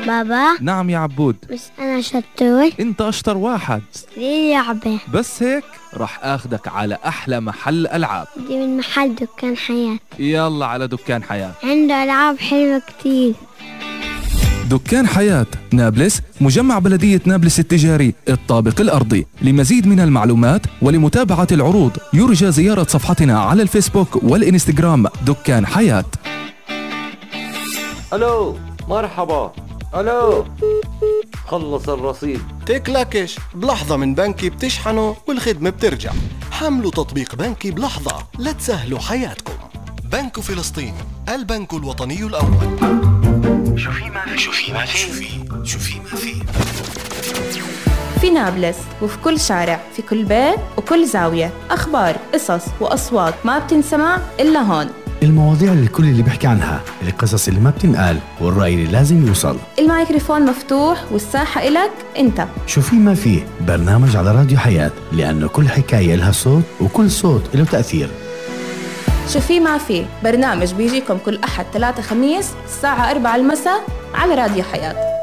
بابا. نعم يا عبود. بس أنا شطور. انت اشطر واحد. ليه لعبة؟ بس هيك رح اخدك على احلى محل العاب. دي من محل دكان حياة. يلا على دكان حياة، عنده ألعاب حلوة كتير. دكان حياة نابلس، مجمع بلدية نابلس التجاري الطابق الأرضي. لمزيد من المعلومات ولمتابعة العروض يرجى زيارة صفحتنا على الفيسبوك والإنستغرام دكان حياة. ألو مرحبا. ألو خلص الرصيد. تكلكش بلحظة من بنكي بتشحنه والخدمة بترجع. حملوا تطبيق بنكي بلحظة لتسهلوا حياتكم. بنك فلسطين، البنك الوطني الأول. شوفي ما في في نابلس وفي كل شارع، في كل بيت وكل زاوية، أخبار، قصص وأصوات ما بتنسمع إلا هون. المواضيع الكل اللي بيحكي عنها، القصص اللي ما بتنقال، والرأي اللي لازم يوصل. الميكروفون مفتوح والساحة إلك أنت. شوفي ما فيه، برنامج على راديو حياة، لأنه كل حكاية لها صوت وكل صوت له تأثير. شوفي ما فيه برنامج بيجيكم كل أحد 3 خميس الساعة 4 المساء على راديو حياة.